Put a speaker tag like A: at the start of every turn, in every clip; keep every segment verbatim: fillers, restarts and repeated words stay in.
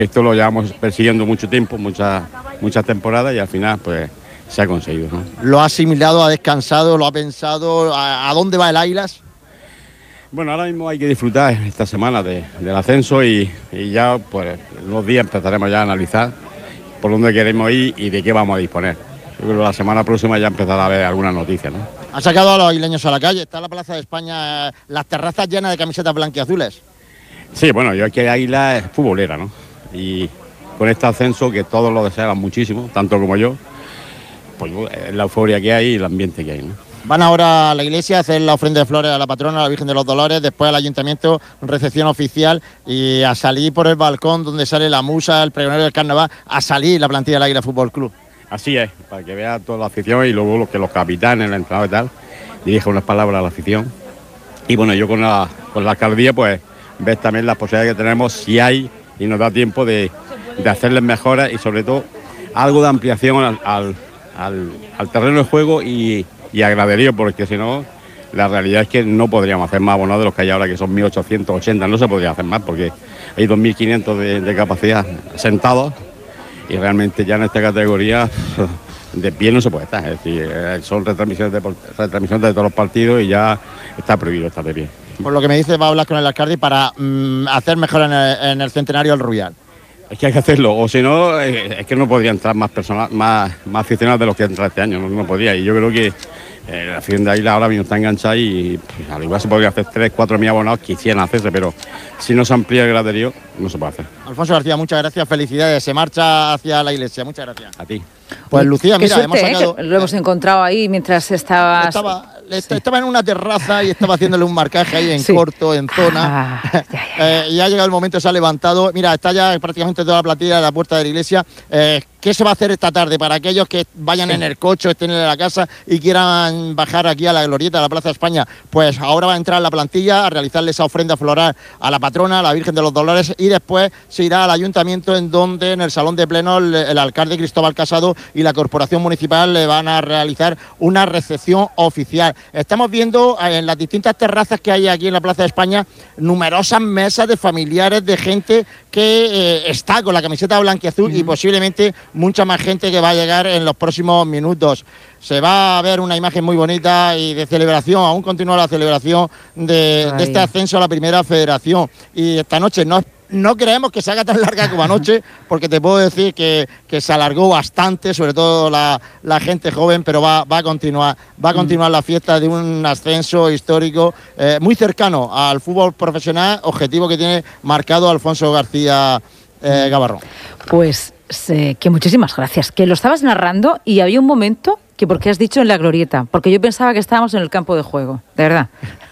A: Esto lo llevamos persiguiendo mucho tiempo, muchas muchas temporadas y al final pues se ha conseguido, ¿no?
B: ¿Lo ha asimilado, ha descansado, lo ha pensado? ¿A, a dónde va el Águilas?
A: Bueno, ahora mismo hay que disfrutar esta semana de, del ascenso y, y ya pues en unos días empezaremos ya a analizar por dónde queremos ir y de qué vamos a disponer. Yo creo que la semana próxima ya empezará a haber algunas noticias, ¿no?
B: Ha sacado a los aguileños a la calle, está en la Plaza de España, eh, las terrazas llenas de camisetas blanquiazules. Sí,
A: bueno, yo aquí Águila es futbolera, ¿no? Y con este ascenso, que todos lo desean muchísimo, tanto como yo, pues es la euforia que hay y el ambiente que hay, ¿no?
B: Van ahora a la iglesia a hacer la ofrenda de flores a la patrona, a la Virgen de los Dolores, después al ayuntamiento, recepción oficial y a salir por el balcón donde sale la musa, el pregonero del carnaval, a salir la plantilla del Águila Fútbol Club.
A: Así es, para que vea toda la afición y luego los que los capitanes, el entrenador y tal, dirijan unas palabras a la afición. Y bueno, yo con la, con la alcaldía pues ves también las posibilidades que tenemos, si hay y nos da tiempo de, de hacerles mejoras y sobre todo algo de ampliación al, al, al, al terreno de juego y, y a graderío, porque si no, la realidad es que no podríamos hacer más abonados de los que hay ahora, que son mil ochocientos ochenta, no se podría hacer más porque hay dos mil quinientos de, de capacidad sentados y realmente ya en esta categoría de pie no se puede estar, es decir, son retransmisiones de, retransmisiones de todos los partidos y ya está prohibido estar de pie.
B: Por lo que me dice, va a hablar con el alcalde para mmm, hacer mejor en el, en el centenario del Rubial.
A: Es que hay que hacerlo, o si no, es que no podría entrar más personas, más, más aficionados de los que entra este año, no, no podría. Y yo creo que eh, la afición de Águila ahora mismo está enganchada y pues, al igual se podría hacer tres, cuatro mil abonados que quisieran hacerse, pero si no se amplía el graderío, no se puede hacer.
B: Alfonso García, muchas gracias, felicidades, se marcha hacia la iglesia, muchas gracias.
A: A ti.
B: Pues Lucía,
C: Qué
B: mira,
C: suerte,
B: hemos sacado...
C: ¿eh? Lo hemos encontrado ahí mientras estabas...
B: Estaba, estaba en una terraza y estaba haciéndole un marcaje ahí en
C: sí.
B: corto, en zona.
C: Ah, ya, ya.
B: eh, y ha llegado el momento, se ha levantado. Mira, está ya prácticamente toda la plantilla de la puerta de la iglesia. Eh, ¿Qué se va a hacer esta tarde para aquellos que vayan sí. en el coche, estén en la casa y quieran bajar aquí a la glorieta de la Plaza de España? Pues ahora va a entrar la plantilla a realizarle esa ofrenda floral a la patrona, a la Virgen de los Dolores, y después se irá al ayuntamiento, en donde en el salón de pleno el, el alcalde Cristóbal Casado y la corporación municipal le van a realizar una recepción oficial. Estamos viendo en las distintas terrazas que hay aquí en la Plaza de España numerosas mesas de familiares, de gente que eh, está con la camiseta blanquiazul uh-huh. y posiblemente mucha más gente que va a llegar en los próximos minutos. Se va a ver una imagen muy bonita y de celebración, aún continúa la celebración de, de este ascenso a la Primera Federación. Y esta noche no, no creemos que se haga tan larga como anoche, porque te puedo decir que, que se alargó bastante, sobre todo la, la gente joven, pero va, va a continuar, va a continuar mm. la fiesta de un ascenso histórico eh, muy cercano al fútbol profesional, objetivo que tiene marcado Alfonso García eh, Gabarrón.
C: Pues sé que muchísimas gracias, que lo estabas narrando y había un momento que porque has dicho en la glorieta, porque yo pensaba que estábamos en el campo de juego, de verdad.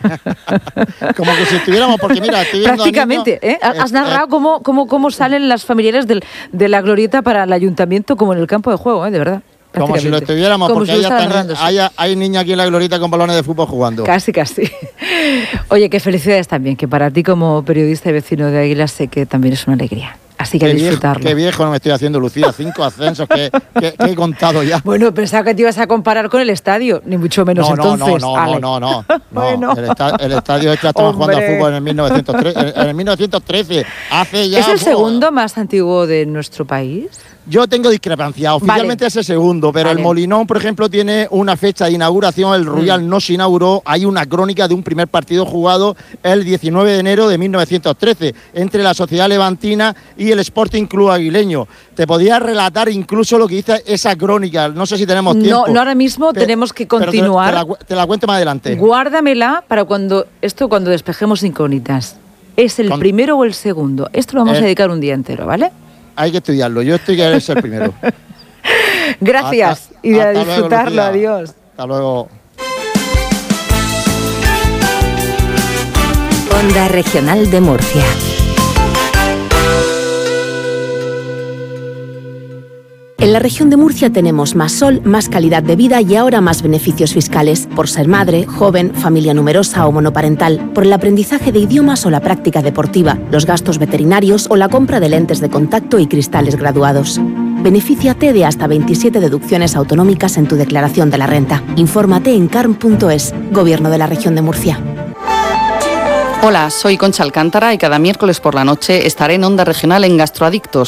B: Como que si estuviéramos, porque mira, estoy viendo
C: prácticamente, niños, ¿eh? Has narrado eh, cómo, cómo, cómo salen las familiares del, de la glorieta para el ayuntamiento como en el campo de juego, ¿eh? De verdad.
B: Como si lo estuviéramos, como porque si hay, narrando, sí. hay, hay niñas aquí en la glorieta con balones de fútbol jugando.
C: Casi, casi. Oye, qué felicidades también, que para ti como periodista y vecino de Águila sé que también es una alegría. Así que
B: qué
C: disfrutarlo.
B: Viejo, qué viejo no me estoy haciendo, Lucía. Cinco ascensos que, que, que he contado ya.
C: Bueno, pensaba que te ibas a comparar con el estadio, ni mucho menos
B: no,
C: entonces.
B: No, no, no, no, no, no.
C: Bueno.
B: El, esta, el estadio este estaba jugando al fútbol en el, mil novecientos trece, en el mil novecientos trece. Hace ya,
C: ¿Es el
B: oh,
C: segundo más antiguo de nuestro país?
B: Yo tengo discrepancia. Oficialmente vale. es el segundo, pero vale. el Molinón, por ejemplo, tiene una fecha de inauguración. El Rubial mm. no se inauguró. Hay una crónica de un primer partido jugado el diecinueve de enero de mil novecientos trece entre la Sociedad Levantina y el Sporting Club Aguileño. Te podía relatar incluso lo que dice esa crónica. No sé si tenemos tiempo.
C: No, no ahora mismo pero, tenemos que continuar.
B: Te, te, la, te la cuento más adelante.
C: Guárdamela para cuando esto cuando despejemos incógnitas. ¿Es el Con... primero o el segundo? Esto lo vamos el... a dedicar un día entero, ¿vale?
B: Hay que estudiarlo. Yo estoy que ser el primero.
C: Gracias. Hasta, y a disfrutarlo.
B: Luego,
C: adiós.
B: Hasta luego.
D: Onda Regional de Murcia. En la región de Murcia tenemos más sol, más calidad de vida y ahora más beneficios fiscales por ser madre, joven, familia numerosa o monoparental, por el aprendizaje de idiomas o la práctica deportiva, los gastos veterinarios o la compra de lentes de contacto y cristales graduados. Benefíciate de hasta veintisiete deducciones autonómicas en tu declaración de la renta. Infórmate en carm punto es, Gobierno de la Región de Murcia.
E: Hola, soy Concha Alcántara y cada miércoles por la noche estaré en Onda Regional en Gastroadictos,